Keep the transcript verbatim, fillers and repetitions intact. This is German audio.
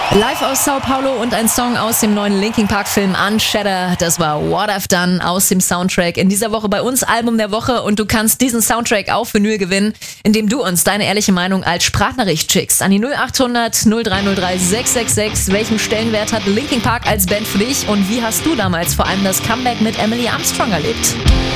Live aus Sao Paulo und ein Song aus dem neuen Linkin Park Film Unshatter. Das war What I've Done aus dem Soundtrack. In dieser Woche bei uns Album der Woche und du kannst diesen Soundtrack auf Vinyl gewinnen, indem du uns deine ehrliche Meinung als Sprachnachricht schickst an die null acht hundert null drei null drei sechs sechs sechs. Welchen Stellenwert hat Linkin Park als Band für dich und wie hast du damals vor allem das Comeback mit Emily Armstrong erlebt?